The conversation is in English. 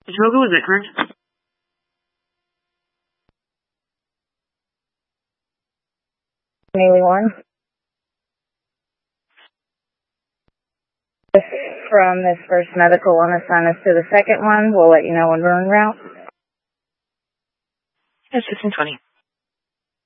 Who is it, correct? Neely 1. From this first medical one, assign us to the second one. We'll let you know when we're en route. Yes, 1520.